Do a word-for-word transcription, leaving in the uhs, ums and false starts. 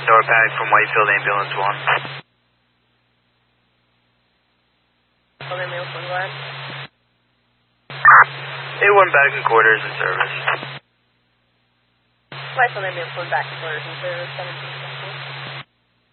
NORPAC from Whitefield Ambulance one. They went back in quarters in service. Whitefield Ambulance one back in quarters in service, seventeen.